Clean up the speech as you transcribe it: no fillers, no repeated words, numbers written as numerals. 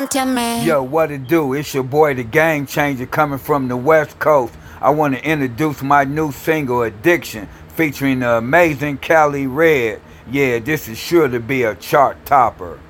Cuéntame. Yo, what it do? It's your boy, the Game Changer, coming from the West Coast. I want to introduce my new single, Addiction, featuring the amazing Cali Red. Yeah, this is sure to be a chart topper.